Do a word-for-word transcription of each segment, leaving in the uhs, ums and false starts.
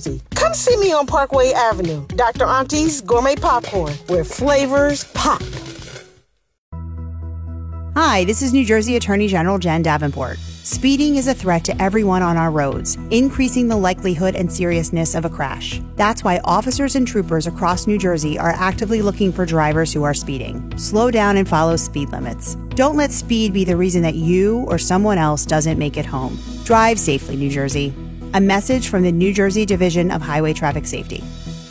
Jersey. Come see me on Parkway Avenue, Doctor Auntie's Gourmet Popcorn, where flavors pop. Hi, this is New Jersey Attorney General Jen Davenport. Speeding is a threat to everyone on our roads, increasing the likelihood and seriousness of a crash. That's why officers and troopers across New Jersey are actively looking for drivers who are speeding. Slow down and follow speed limits. Don't let speed be the reason that you or someone else doesn't make it home. Drive safely, New Jersey. A message from the New Jersey Division of Highway Traffic Safety.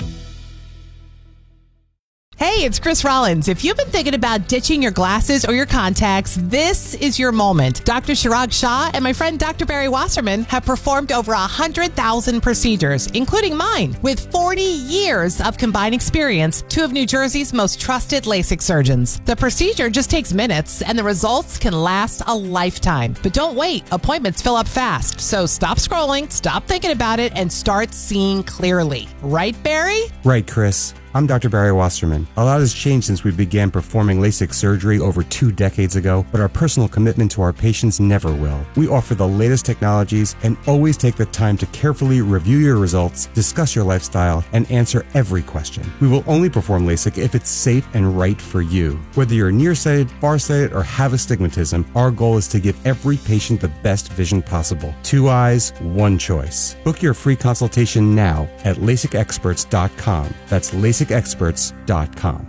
Hey, it's Chris Rollins. If you've been thinking about ditching your glasses or your contacts, this is your moment. Doctor Chirag Shah and my friend Doctor Barry Wasserman have performed over one hundred thousand procedures, including mine. With forty years of combined experience, two of New Jersey's most trusted LASIK surgeons. The procedure just takes minutes, and the results can last a lifetime. But don't wait. Appointments fill up fast. So stop scrolling, stop thinking about it, and start seeing clearly. Right, Barry? Right, Chris. I'm Doctor Barry Wasserman. A lot has changed since we began performing LASIK surgery over two decades ago, but our personal commitment to our patients never will. We offer the latest technologies and always take the time to carefully review your results, discuss your lifestyle, and answer every question. We will only perform LASIK if it's safe and right for you. Whether you're nearsighted, farsighted, or have astigmatism, our goal is to give every patient the best vision possible. Two eyes, one choice. Book your free consultation now at LASIK experts dot com. That's LASIK experts dot com.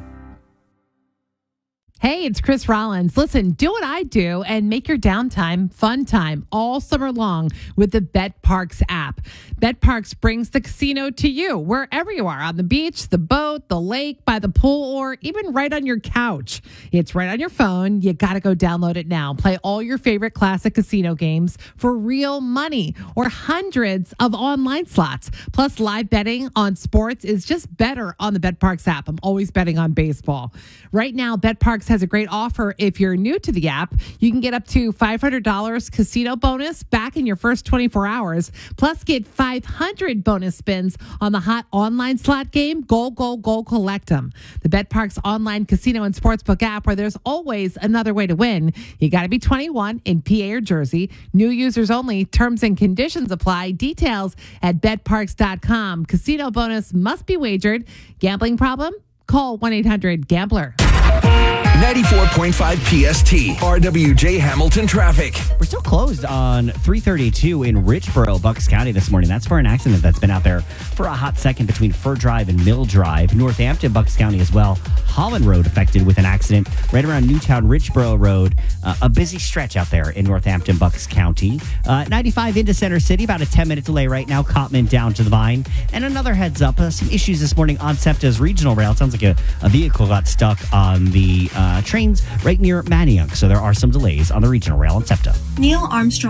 Hey, it's Chris Rollins. Listen, do what I do and make your downtime fun time all summer long with the BetParx app. BetParx brings the casino to you wherever you are, on the beach, the boat, the lake, by the pool, or even right on your couch. It's right on your phone. You got to go download it now. Play all your favorite classic casino games for real money or hundreds of online slots. Plus, live betting on sports is just better on the BetParx app. I'm always betting on baseball. Right now, BetParx has a great offer. If you're new to the app, you can get up to five hundred dollars casino bonus back in your first twenty-four hours. Plus, get five hundred bonus spins on the hot online slot game. Go, go, go, collect them. The BetParx online casino and sportsbook app, where there's always another way to win. You got to be twenty-one in P A or Jersey. New users only. Terms and conditions apply. Details at bet parx dot com. Casino bonus must be wagered. Gambling problem? Call one eight hundred gambler. ninety-four point five P S T, R W J Hamilton traffic. We're still closed on three thirty-two in Richboro, Bucks County this morning. That's for an accident that's been out there for a hot second between Fur Drive and Mill Drive. Northampton, Bucks County as well. Holland Road affected with an accident right around Newtown, Richboro Road. Uh, a busy stretch out there in Northampton, Bucks County. Uh, ninety-five into Center City, about a ten-minute delay right now. Cotman down to the Vine. And another heads up, uh, some issues this morning on SEPTA's regional rail. It sounds like a, a vehicle got stuck on the uh, trains right near Manayunk. So there are some delays on the regional rail on SEPTA. Neil Armstrong.